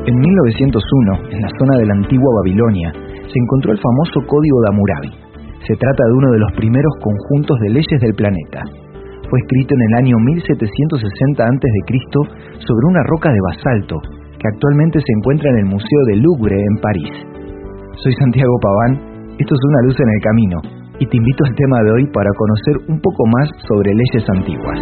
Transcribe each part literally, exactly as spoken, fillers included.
En mil novecientos uno, en la zona de la antigua Babilonia, se encontró el famoso Código de Hammurabi. Se trata de uno de los primeros conjuntos de leyes del planeta. Fue escrito en el año mil setecientos sesenta antes de Cristo sobre una roca de basalto, que actualmente se encuentra en el Museo del Louvre en París. Soy Santiago Paván, esto es Una Luz en el Camino, y te invito al tema de hoy para conocer un poco más sobre leyes antiguas.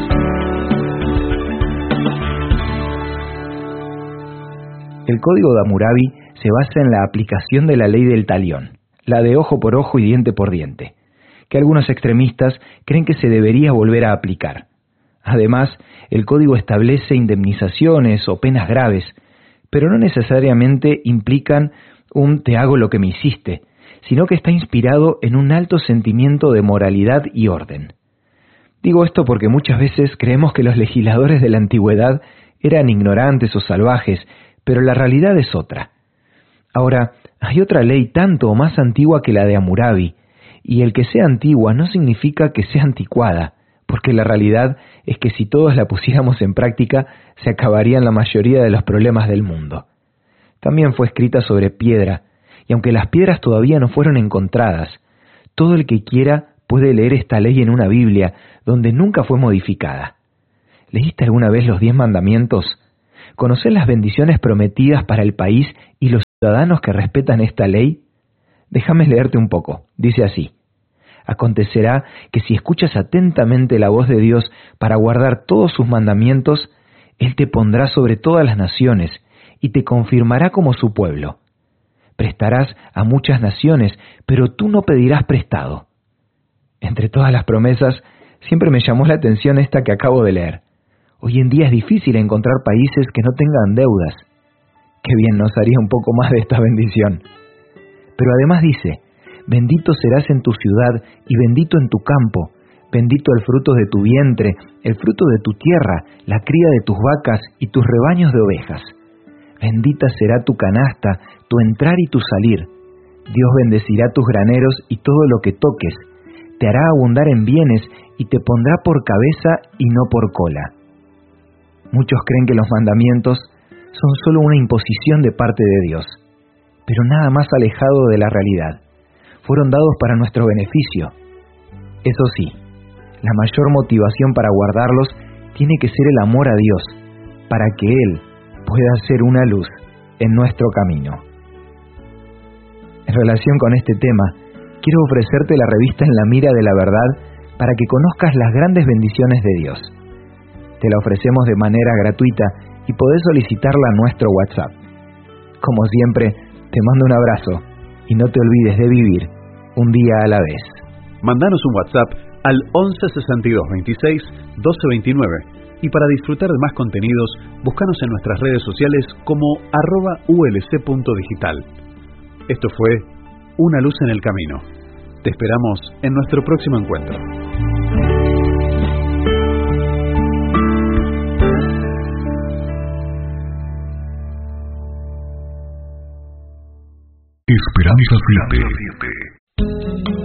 El Código de Hammurabi se basa en la aplicación de la ley del talión, la de ojo por ojo y diente por diente, que algunos extremistas creen que se debería volver a aplicar. Además, el código establece indemnizaciones o penas graves, pero no necesariamente implican un te hago lo que me hiciste, sino que está inspirado en un alto sentimiento de moralidad y orden. Digo esto porque muchas veces creemos que los legisladores de la antigüedad eran ignorantes o salvajes, pero la realidad es otra. Ahora, hay otra ley tanto o más antigua que la de Hammurabi, y el que sea antigua no significa que sea anticuada, porque la realidad es que si todos la pusiéramos en práctica, se acabarían la mayoría de los problemas del mundo. También fue escrita sobre piedra, y aunque las piedras todavía no fueron encontradas, todo el que quiera puede leer esta ley en una Biblia, donde nunca fue modificada. ¿Leíste alguna vez los diez mandamientos? ¿Conocer las bendiciones prometidas para el país y los ciudadanos que respetan esta ley? Déjame leerte un poco. Dice así: acontecerá que si escuchas atentamente la voz de Dios para guardar todos sus mandamientos, Él te pondrá sobre todas las naciones y te confirmará como su pueblo. Prestarás a muchas naciones, pero tú no pedirás prestado. Entre todas las promesas, siempre me llamó la atención esta que acabo de leer. Hoy en día es difícil encontrar países que no tengan deudas. Qué bien nos haría un poco más de esta bendición. Pero además dice: bendito serás en tu ciudad y bendito en tu campo, bendito el fruto de tu vientre, el fruto de tu tierra, la cría de tus vacas y tus rebaños de ovejas. Bendita será tu canasta, tu entrar y tu salir. Dios bendecirá tus graneros y todo lo que toques. Te hará abundar en bienes y te pondrá por cabeza y no por cola. Muchos creen que los mandamientos son solo una imposición de parte de Dios, pero nada más alejado de la realidad. Fueron dados para nuestro beneficio. Eso sí, la mayor motivación para guardarlos tiene que ser el amor a Dios, para que Él pueda ser una luz en nuestro camino. En relación con este tema, quiero ofrecerte la revista En la Mira de la Verdad para que conozcas las grandes bendiciones de Dios. Te la ofrecemos de manera gratuita y podés solicitarla a nuestro WhatsApp. Como siempre, te mando un abrazo y no te olvides de vivir un día a la vez. Mándanos un WhatsApp al once sesenta y dos veintiséis doce veintinueve y para disfrutar de más contenidos, búscanos en nuestras redes sociales como arroba ulc.digital. Esto fue Una Luz en el Camino. Te esperamos en nuestro próximo encuentro. Esperanza siete.